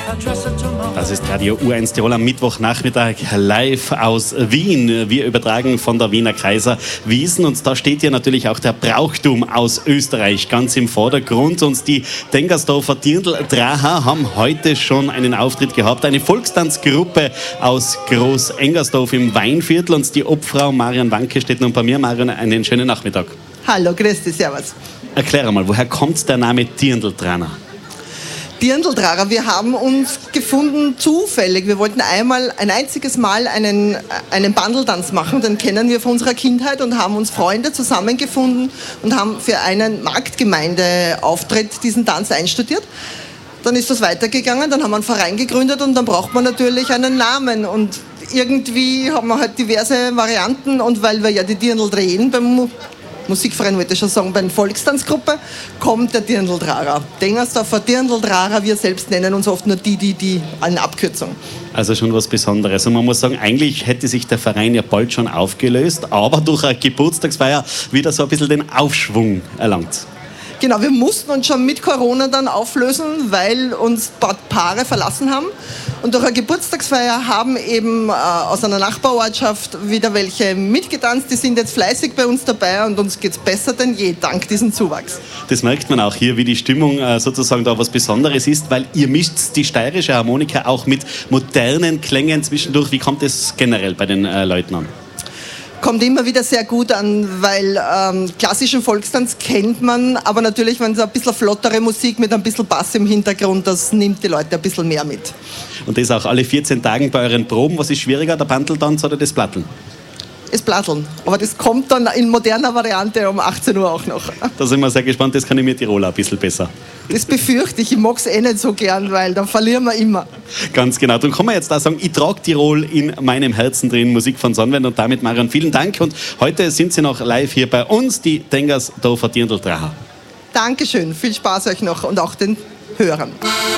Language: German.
Das ist Radio U1 Tirol am Mittwochnachmittag live aus Wien. Wir übertragen von der Wiener Kaiserwiesen und da steht ja natürlich auch der Brauchtum aus Österreich ganz im Vordergrund. Und die Tengersdorfer Dirndl-Dracher haben heute schon einen Auftritt gehabt. Eine Volkstanzgruppe aus Groß-Engersdorf im Weinviertel und die Obfrau Marion Wanke steht nun bei mir. Marion, einen schönen Nachmittag. Hallo, grüß dich, servus. Erklär einmal, woher kommt der Name Dirndl-Dracher? Dirndl-Dracher, wir haben uns gefunden zufällig. Wir wollten einmal, ein einziges Mal einen Bandeltanz machen, den kennen wir von unserer Kindheit und haben uns Freunde zusammengefunden und haben für einen Marktgemeindeauftritt diesen Tanz einstudiert. Dann ist das weitergegangen, dann haben wir einen Verein gegründet und dann braucht man natürlich einen Namen und irgendwie haben wir halt diverse Varianten und weil wir ja die Dirndl drehen beim Musikverein, wollte ich schon sagen, bei der Volkstanzgruppe, kommt der Dirndl-Dracher. Tengersdorfer Dirndl-Dracher, wir selbst nennen uns oft nur die eine Abkürzung. Also schon was Besonderes. Und man muss sagen, eigentlich hätte sich der Verein ja bald schon aufgelöst, aber durch eine Geburtstagsfeier wieder so ein bisschen den Aufschwung erlangt. Genau, wir mussten uns schon mit Corona dann auflösen, weil uns Paare verlassen haben. Und durch eine Geburtstagsfeier haben eben aus einer Nachbarortschaft wieder welche mitgetanzt. Die sind jetzt fleißig bei uns dabei und uns geht es besser denn je, dank diesem Zuwachs. Das merkt man auch hier, wie die Stimmung sozusagen da was Besonderes ist, weil ihr mischt die steirische Harmonika auch mit modernen Klängen zwischendurch. Wie kommt es generell bei den Leuten an? Kommt immer wieder sehr gut an, weil klassischen Volkstanz kennt man, aber natürlich, wenn so ein bisschen flottere Musik mit ein bisschen Bass im Hintergrund, das nimmt die Leute ein bisschen mehr mit. Und das auch alle 14 Tage bei euren Proben. Was ist schwieriger, der Bandeltanz oder das Platteln? Das Platteln. Aber das kommt dann in moderner Variante um 18 Uhr auch noch. Da sind wir sehr gespannt, das kann ich mir Tiroler ein bisschen besser. Das befürchte ich mag es nicht so gern, weil dann verlieren wir immer. Ganz genau. Darum kann man jetzt auch sagen, ich trage Tirol in meinem Herzen drin, Musik von Sonnenwend und damit Marion, vielen Dank. Und heute sind Sie noch live hier bei uns, die Tengersdorfer Dirndl-Dracher. Dankeschön, viel Spaß euch noch und auch den Hörern.